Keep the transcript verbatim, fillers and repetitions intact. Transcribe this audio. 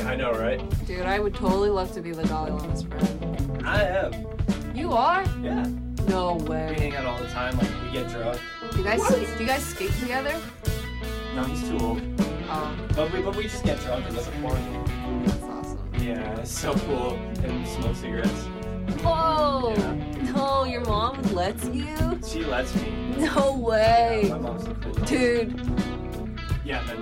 I know, right? Dude, I would totally love to be the Dalai Lama's friend. I am. You are? Yeah. No We way. hang out all the time, like we get drunk. Do you guys do you guys skate together? No, he's too old. Oh, But we but we just get drunk and look at porn. that's awesome. Yeah, it's so cool. And smoke cigarettes. Oh Yeah. no, your mom lets you? She lets me. No way. Yeah, my mom's so cool. Dude, Yeah, then